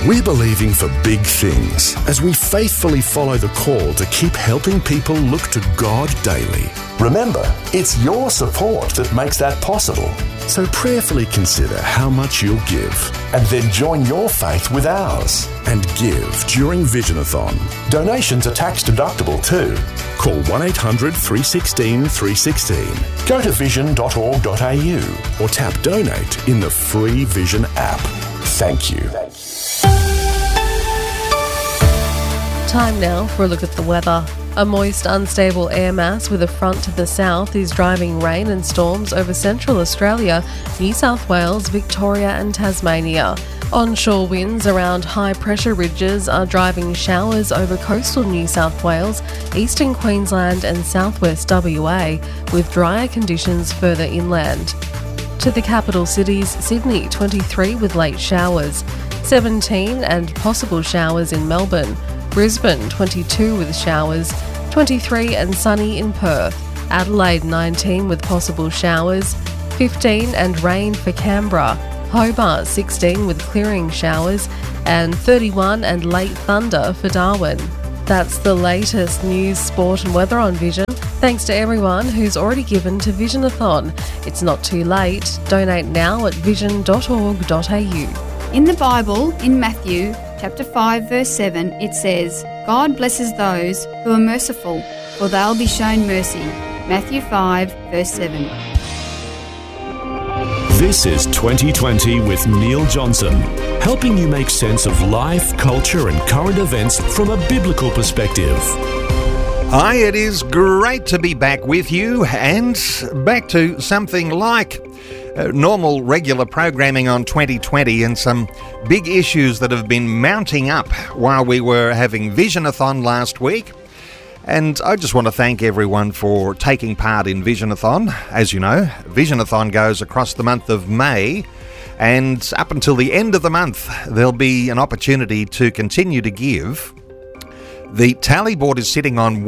We're believing for big things as we faithfully follow the call to keep helping people look to God daily. Remember, it's your support that makes that possible. So prayerfully consider how much you'll give and then join your faith with ours and give during Visionathon. Donations are tax deductible too. Call 1-800-316-316. Go to vision.org.au or tap donate in the free Vision app. Thank you. Time now for a look at the weather. A moist, unstable air mass with a front to the south is driving rain and storms over central Australia, New South Wales, Victoria and Tasmania. Onshore winds around high-pressure ridges are driving showers over coastal New South Wales, eastern Queensland and southwest WA, with drier conditions further inland. To the capital cities, Sydney 23 with late showers, 17 and possible showers in Melbourne, Brisbane 22 with showers, 23 and sunny in Perth, Adelaide 19 with possible showers, 15 and rain for Canberra, Hobart 16 with clearing showers, and 31 and late thunder for Darwin. That's the latest news, sport and weather on Vision. Thanks to everyone who's already given to Visionathon. It's not too late. Donate now at vision.org.au. In the Bible, in Matthew chapter 5 verse 7, it says, God blesses those who are merciful, for they'll be shown mercy. Matthew 5 verse 7. This is 2020 with Neil Johnson, helping you make sense of life, culture and current events from a biblical perspective. Hi, it is great to be back with you and back to something like normal regular programming on 2020 and some big issues that have been mounting up while we were having Visionathon last week. And I just want to thank everyone for taking part in Visionathon. As you know, Visionathon goes across the month of May, and up until the end of the month, there'll be an opportunity to continue to give. The tally board is sitting on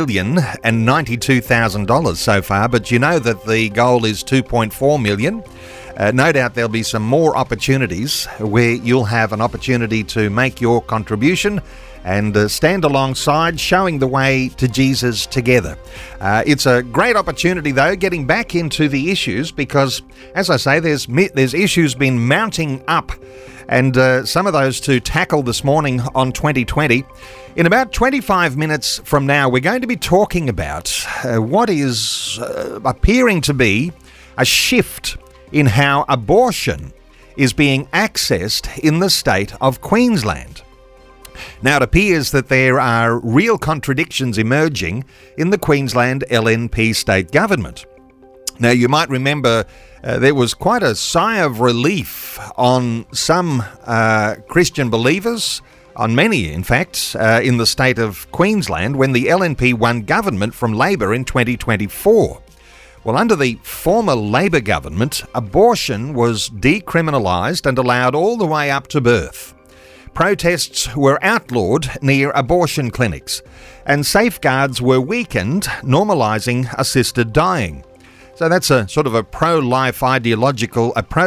$1,092,000 so far, but you know that the goal is $2.4 million. No doubt there'll be some more opportunities where you'll have an opportunity to make your contribution and stand alongside, showing the way to Jesus together. It's a great opportunity, though, getting back into the issues because, as I say, there's issues been mounting up, and some of those to tackle this morning on 2020. In about 25 minutes from now, we're going to be talking about what is appearing to be a shift in how abortion is being accessed in the state of Queensland. Now, it appears that there are real contradictions emerging in the Queensland LNP state government. Now, you might remember there was quite a sigh of relief on some Christian believers, on many, in fact, in the state of Queensland when the LNP won government from Labor in 2024. Well, under the former Labor government, abortion was decriminalised and allowed all the way up to birth. Protests were outlawed near abortion clinics, and safeguards were weakened, normalising assisted dying. So that's a sort of a pro-life ideological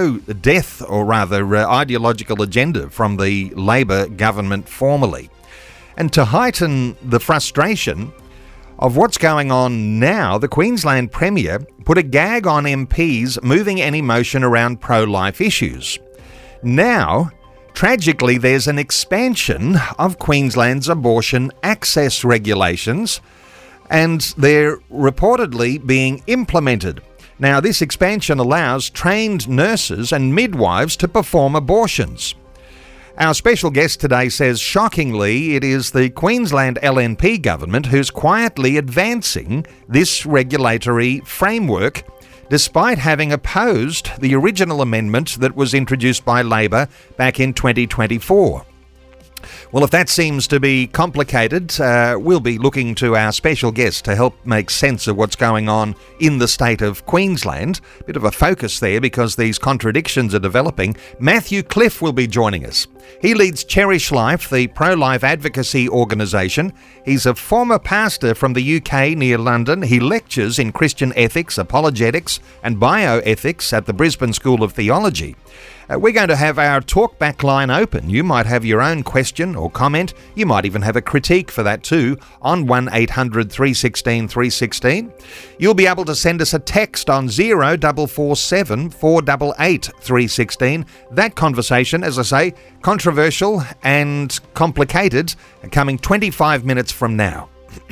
agenda from the Labor government formerly. And to heighten the frustration of what's going on now, the Queensland Premier put a gag on MPs moving any motion around pro-life issues. Now, tragically, there's an expansion of Queensland's abortion access regulations, and they're reportedly being implemented. Now, this expansion allows trained nurses and midwives to perform abortions. Our special guest today says, shockingly, it is the Queensland LNP government who's quietly advancing this regulatory framework, despite having opposed the original amendment that was introduced by Labor back in 2024. Well, if that seems to be complicated, we'll be looking to our special guest to help make sense of what's going on in the state of Queensland. Bit of a focus there because these contradictions are developing. Matthew Cliff will be joining us. He leads Cherish Life, the pro-life advocacy organisation. He's a former pastor from the UK near London. He lectures in Christian ethics, apologetics and bioethics at the Brisbane School of Theology. We're going to have our talkback line open. You might have your own question or comment. You might even have a critique for that too on 1800 316 316. You'll be able to send us a text on 0447 488 316. That conversation, as I say, controversial and complicated, coming 25 minutes from now.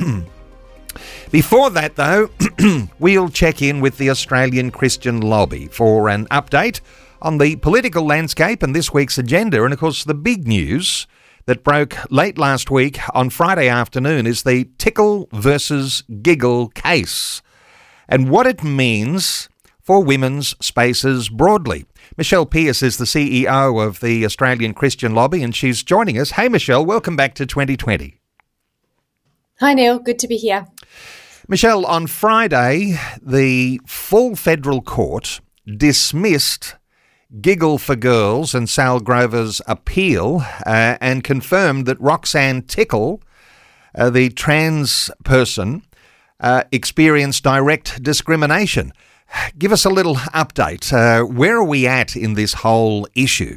Before that, though, we'll check in with the Australian Christian Lobby for an update on the political landscape and this week's agenda. And, of course, the big news that broke late last week on Friday afternoon is the Tickle versus Giggle case and what it means for women's spaces broadly. Michelle Pearce is the CEO of the Australian Christian Lobby, and she's joining us. Hey, Michelle, welcome back to 2020. Hi, Neil. Good to be here. Michelle, on Friday, the full federal court dismissed Giggle for Girls and Sal Grover's appeal and confirmed that Roxanne Tickle, the trans person, experienced direct discrimination. Give us a little update. Where are we at in this whole issue?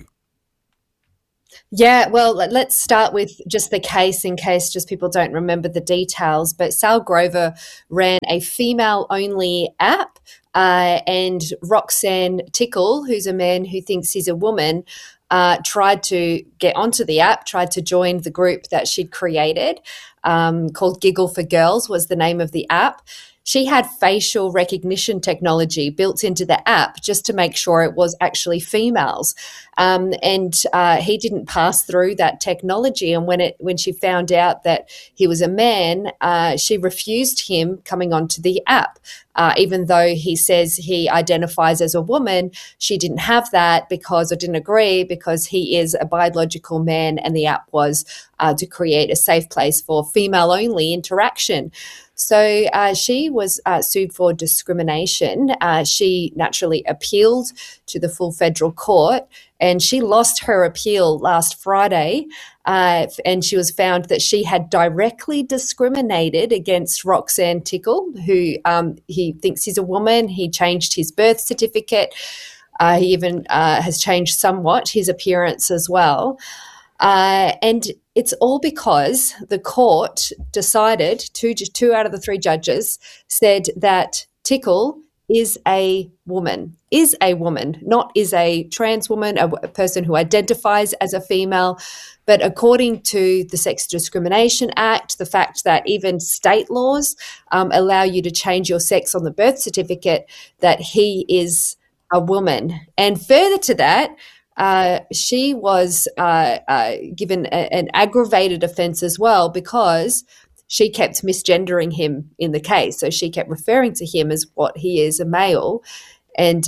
Yeah, well, let's start with just the case in case just people don't remember the details. But Sal Grover ran a female-only app and Roxanne Tickle, who's a man who thinks he's a woman, tried to get onto the app, tried to join the group that she'd created called Giggle for Girls was the name of the app. She had facial recognition technology built into the app just to make sure it was actually females. And he didn't pass through that technology. And when she found out that he was a man, she refused him coming onto the app. Even though he says he identifies as a woman, she didn't have that or didn't agree because he is a biological man and the app was to create a safe place for female-only interaction. So she was sued for discrimination. She naturally appealed to the full federal court and she lost her appeal last Friday and she was found that she had directly discriminated against Roxanne Tickle, who he thinks he's a woman. He changed his birth certificate. He even has changed somewhat his appearance as well. And it's all because the court decided, two out of the three judges said that Tickle is a woman, not is a trans woman, a person who identifies as a female. But according to the Sex Discrimination Act, the fact that even state laws allow you to change your sex on the birth certificate, that he is a woman. And further to that, she was given an aggravated offence as well because she kept misgendering him in the case. So she kept referring to him as what he is, a male, and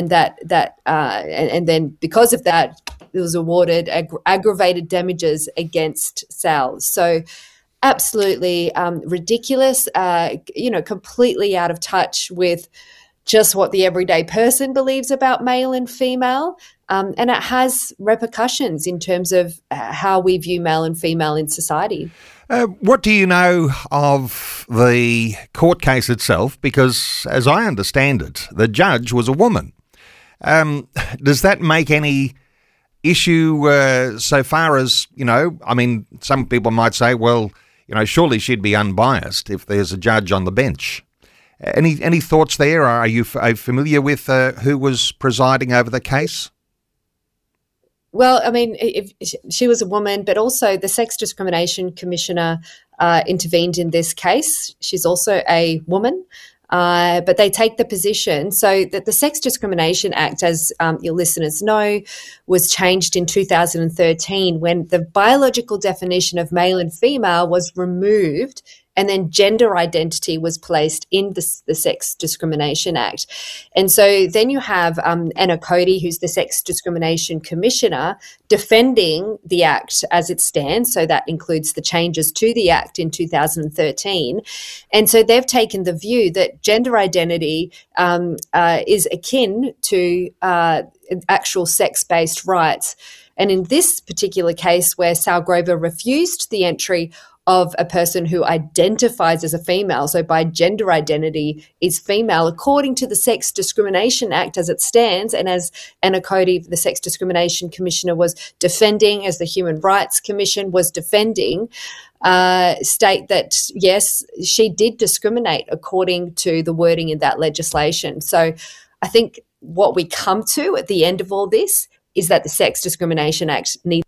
then because of that, it was awarded aggravated damages against Sal. So absolutely ridiculous. Completely out of touch with just what the everyday person believes about male and female. And it has repercussions in terms of how we view male and female in society. What do you know of the court case itself? Because as I understand it, the judge was a woman. Does that make any issue so far as, some people might say, well, surely she'd be unbiased if there's a judge on the bench. Any thoughts there? Are you familiar with who was presiding over the case? Well, if she was a woman, but also the Sex Discrimination Commissioner intervened in this case. She's also a woman, but they take the position. So that the Sex Discrimination Act, as your listeners know, was changed in 2013 when the biological definition of male and female was removed and then gender identity was placed in the Sex Discrimination Act. And so then you have Anna Cody, who's the Sex Discrimination Commissioner, defending the Act as it stands. So that includes the changes to the Act in 2013. And so they've taken the view that gender identity is akin to actual sex-based rights. And in this particular case where Sal Grover refused the entry of a person who identifies as a female, so by gender identity is female, according to the Sex Discrimination Act as it stands, and as Anna Cody, the Sex Discrimination Commissioner, was defending, as the Human Rights Commission was defending, state that, yes, she did discriminate according to the wording in that legislation. So I think what we come to at the end of all this is that the Sex Discrimination Act needs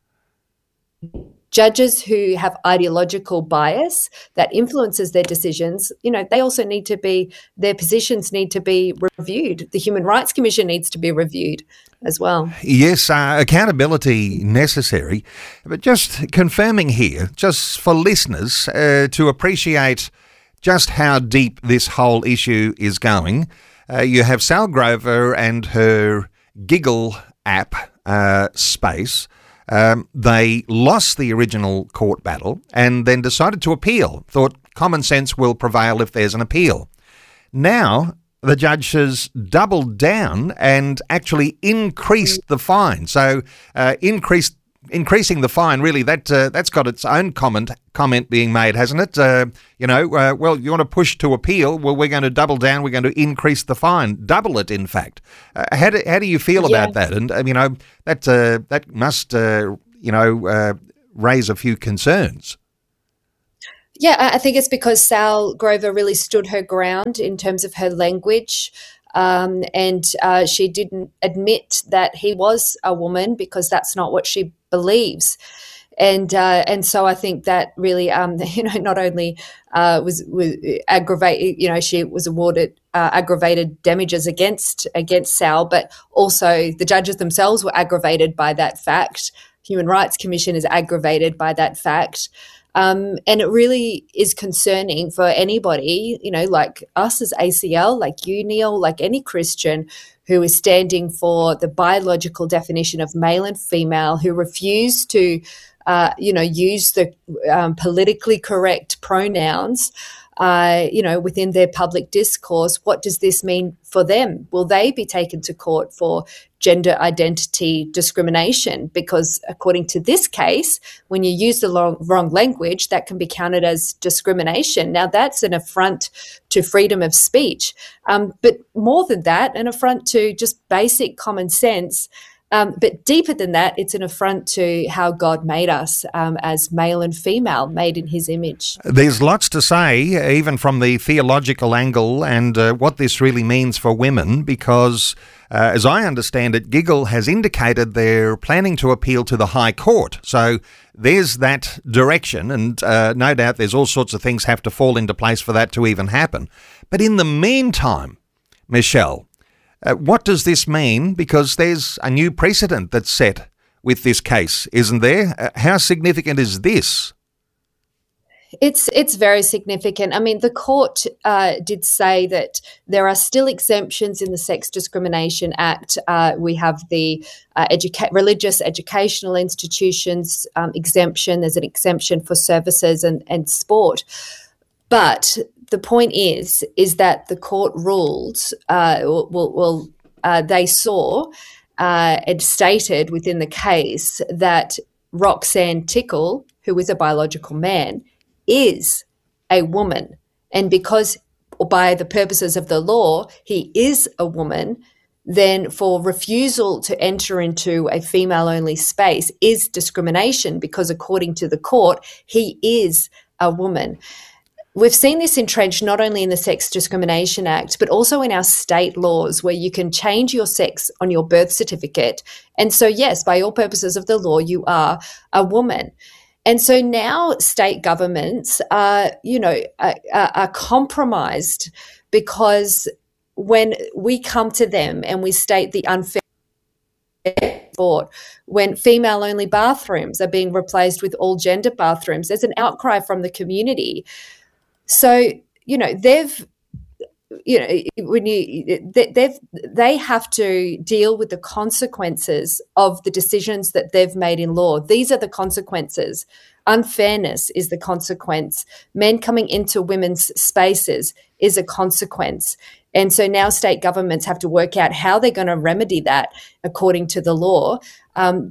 judges who have ideological bias that influences their decisions. They also need to be, their positions need to be reviewed. The Human Rights Commission needs to be reviewed as well. Yes, accountability necessary. But just confirming here, just for listeners to appreciate just how deep this whole issue is going, you have Sal Grover and her Giggle app space. They lost the original court battle and then decided to appeal, thought common sense will prevail if there's an appeal. Now the judge has doubled down and actually increased the fine. So increasing the fine, really, that's got its own comment being made, hasn't it? Well, you want to push to appeal? Well, we're going to double down. We're going to increase the fine, double it, in fact. How do you feel about that? And that must raise a few concerns. Yeah, I think it's because Sal Grover really stood her ground in terms of her language. And she didn't admit that he was a woman because that's not what she believes. And so I think that really, not only was aggravated, she was awarded aggravated damages against Sal, but also the judges themselves were aggravated by that fact. Human Rights Commission is aggravated by that fact. And it really is concerning for anybody, like us as ACL, like you, Neil, like any Christian who is standing for the biological definition of male and female, who refuse to, use the politically correct pronouns, within their public discourse. What does this mean for them? Will they be taken to court for gender identity discrimination? Because according to this case, when you use the wrong language, that can be counted as discrimination. Now, that's an affront to freedom of speech. But more than that, an affront to just basic common sense. But deeper than that, it's an affront to how God made us as male and female, made in his image. There's lots to say, even from the theological angle, and what this really means for women, because as I understand it, Giggle has indicated they're planning to appeal to the High Court. So there's that direction, and no doubt there's all sorts of things have to fall into place for that to even happen. But in the meantime, Michelle, what does this mean? Because there's a new precedent that's set with this case, isn't there? How significant is this? It's very significant. I mean, the court did say that there are still exemptions in the Sex Discrimination Act. We have the religious educational institutions exemption. There's an exemption for services and sport. But the point is that the court ruled, they saw and stated within the case that Roxanne Tickle, who is a biological man, is a woman. And because by the purposes of the law, he is a woman, then for refusal to enter into a female-only space is discrimination, because according to the court, he is a woman. We've seen this entrenched not only in the Sex Discrimination Act, but also in our state laws, where you can change your sex on your birth certificate. And so, yes, by all purposes of the law, you are a woman. And so now state governments are compromised, because when we come to them and we state the unfair sport, when female-only bathrooms are being replaced with all-gender bathrooms, there's an outcry from the community. So, they have to deal with the consequences of the decisions that they've made in law. These are the consequences. Unfairness is the consequence. Men coming into women's spaces is a consequence. And so now state governments have to work out how they're going to remedy that according to the law. But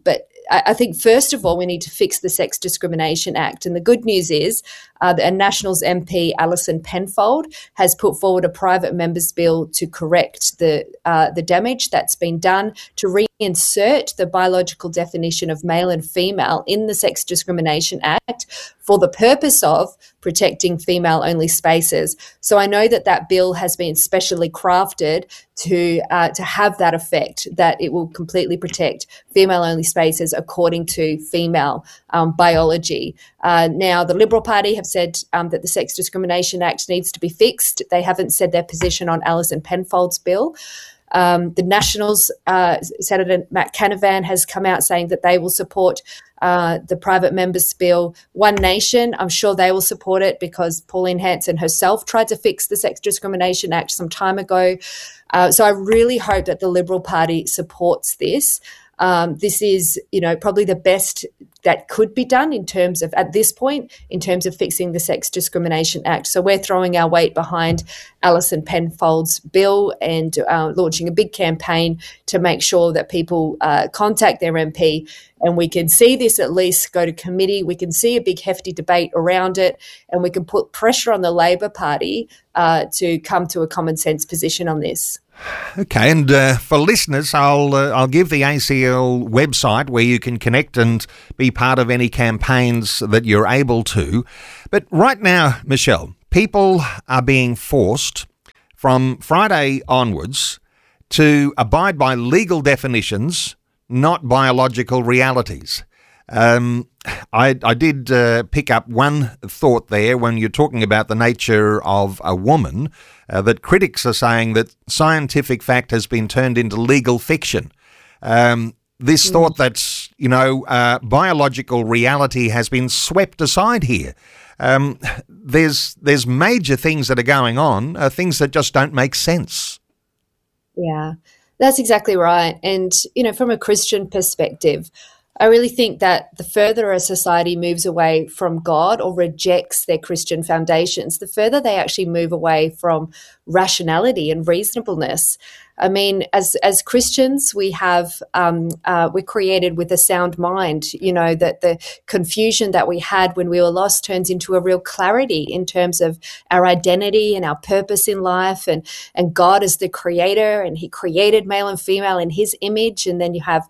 I think, first of all, we need to fix the Sex Discrimination Act. And the good news is that Nationals MP Alison Penfold has put forward a private member's bill to correct the damage that's been done, to reinsert the biological definition of male and female in the Sex Discrimination Act for the purpose of protecting female-only spaces. So I know that bill has been specially crafted to have that effect, that it will completely protect female-only spaces according to female biology. Now, the Liberal Party have said that the Sex Discrimination Act needs to be fixed. They haven't said their position on Alison Penfold's bill. The Nationals, Senator Matt Canavan has come out saying that they will support the private members' bill. One Nation, I'm sure they will support it because Pauline Hanson herself tried to fix the Sex Discrimination Act some time ago. So I really hope that the Liberal Party supports this. This is, probably the best that could be done at this point, in terms of fixing the Sex Discrimination Act. So we're throwing our weight behind Alison Penfold's bill and launching a big campaign to make sure that people contact their MP, and we can see this at least go to committee. We can see a big hefty debate around it, and we can put pressure on the Labor Party to come to a common sense position on this. Okay, and for listeners, I'll give the ACL website where you can connect and be part of any campaigns that you're able to. But right now, Michelle, people are being forced from Friday onwards to abide by legal definitions, not biological realities. I did pick up one thought there when you're talking about the nature of a woman, that critics are saying that scientific fact has been turned into legal fiction. This thought that, biological reality has been swept aside here. There's major things that are going on, things that just don't make sense. Yeah, that's exactly right. And, from a Christian perspective, I really think that the further a society moves away from God or rejects their Christian foundations, the further they actually move away from rationality and reasonableness. I mean, as Christians, we're created with a sound mind, that the confusion that we had when we were lost turns into a real clarity in terms of our identity and our purpose in life, and God is the creator, and he created male and female in his image. And then you have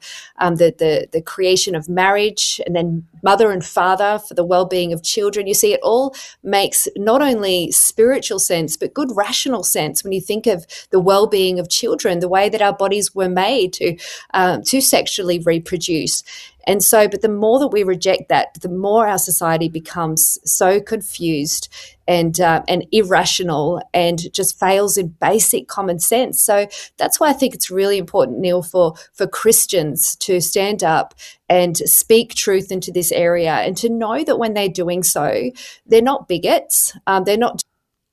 the creation of marriage, and then mother and father for the well-being of children. You see, it all makes not only spiritual sense, but good rational sense when you think of the well-being of children, the way that our bodies were made to sexually reproduce. And so, but the more that we reject that, the more our society becomes so confused and irrational and just fails in basic common sense. So that's why I think it's really important, Neil, for Christians to stand up and speak truth into this area, and to know that when they're doing so, they're not bigots. They're not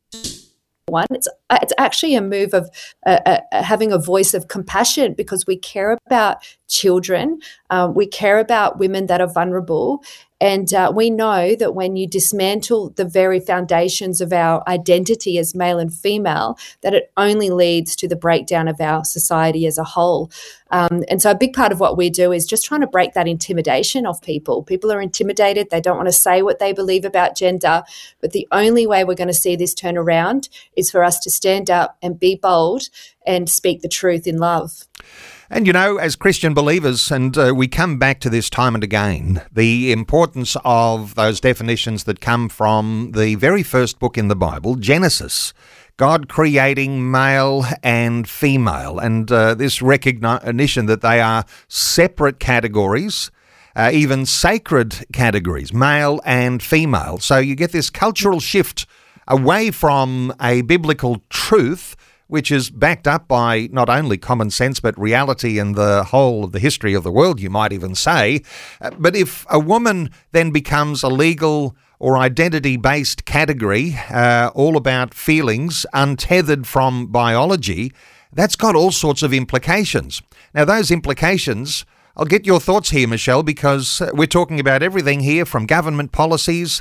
one. It's actually a move of having a voice of compassion, because we care about children, we care about women that are vulnerable, and we know that when you dismantle the very foundations of our identity as male and female, that it only leads to the breakdown of our society as a whole. And so a big part of what we do is just trying to break that intimidation off people. People are intimidated. They don't want to say what they believe about gender. But the only way we're going to see this turn around is for us to stand up and be bold and speak the truth in love. And, as Christian believers, and we come back to this time and again, the importance of those definitions that come from the very first book in the Bible, Genesis, God creating male and female, and this recognition that they are separate categories, even sacred categories, male and female. So you get this cultural shift away from a biblical truth, which is backed up by not only common sense, but reality and the whole of the history of the world, you might even say. But if a woman then becomes a legal or identity-based category, all about feelings, untethered from biology, that's got all sorts of implications. Now, those implications, I'll get your thoughts here, Michelle, because we're talking about everything here from government policies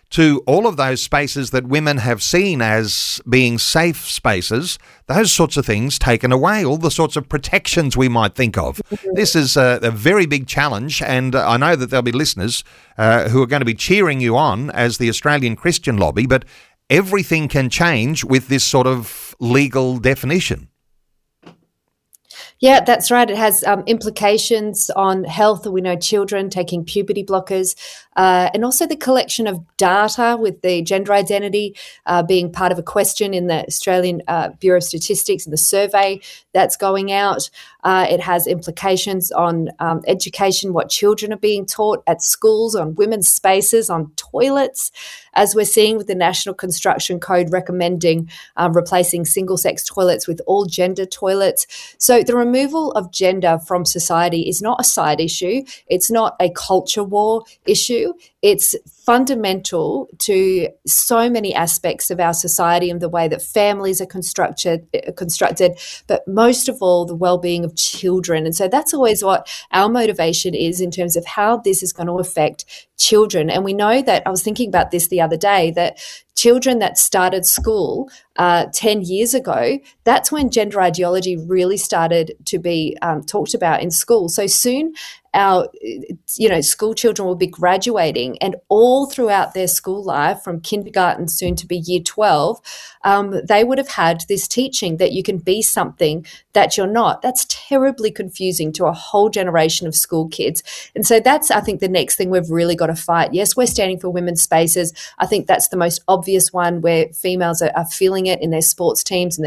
to all of those spaces that women have seen as being safe spaces, those sorts of things taken away, all the sorts of protections we might think of. This is a very big challenge, and I know that there'll be listeners who are going to be cheering you on as the Australian Christian Lobby, but everything can change with this sort of legal definition. Yeah, that's right. It has implications on health. We know children taking puberty blockers, and also the collection of data with the gender identity being part of a question in the Australian Bureau of Statistics and the survey that's going out. It has implications on education, what children are being taught at schools, on women's spaces, on toilets, as we're seeing with the National Construction Code recommending replacing single-sex toilets with all-gender toilets. So the removal of gender from society is not a side issue. It's not a culture war issue. It's fundamental to so many aspects of our society and the way that families are constructed, but most of all, the well-being of children. And so that's always what our motivation is in terms of how this is going to affect children. And we know that, I was thinking about this the other day, that children that started school 10 years ago, that's when gender ideology really started to be talked about in school. So soon our school children will be graduating, and all throughout their school life, from kindergarten soon to be year 12, they would have had this teaching that you can be something that you're not. That's terribly confusing to a whole generation of school kids. And so that's, I think, the next thing we've really got to fight. Yes, we're standing for women's spaces. I think that's the most obvious one, where females are feeling it in their sports teams and